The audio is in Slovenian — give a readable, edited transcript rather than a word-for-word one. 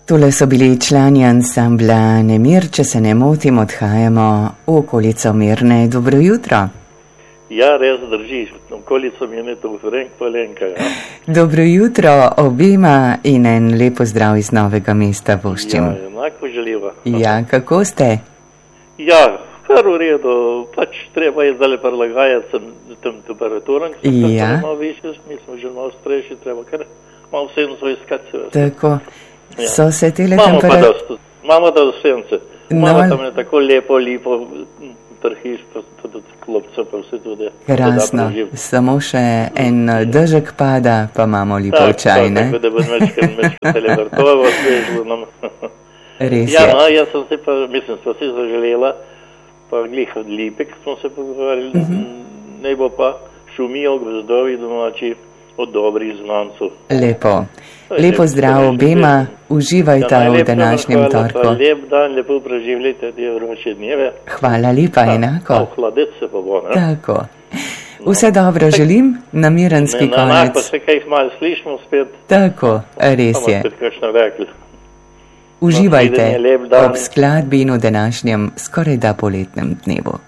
Tole so bili člani ansambla Nemir, če se ne motim, odhajamo v okolico Mirne. Dobro jutro. Ja, res drži, okolico Mirne, to Renk Palenka. Ja. Dobro jutro obima in en lepo zdrav iz Novega mesta voščim. Ja, enako želiva. Ja, kako ste? Ja, kar v redu, pač treba je zdaj prilagajati tem temperaturam, ki so malo više, mi smo že malo starejši, treba kar malo senco iskati. Tako. So se tele Imamo da sence. Imamo tam je tako lepo trhiš, pa tudi klopce, pa vse tudi. Krasno. Samo še en dežek pada, pa imamo lepo čaj, ne? Tako da bo mečke televrtovo svežilo nam. Res je. Ja, no, jaz sem se pa, mislim, sva si zaželela, pa glih od Lipek smo se pogovarjali, ne bo pa šumijo gozdovi domači od dobrih znancev. Lepo. Lepo zdrav obema, uživajte v današnjem torku. Lep dan, lepo preživljajte te vroče dneve. Hvala lepa, enako. Hladec se pa bo, ne? Tako. Vse dobro želim, na mirenski konec. Enako se kaj malo slišimo spet. Tako, res je. Spet kakšno rekli. Uživajte ob skladbi in v današnjem skoraj da poletnem dnevu.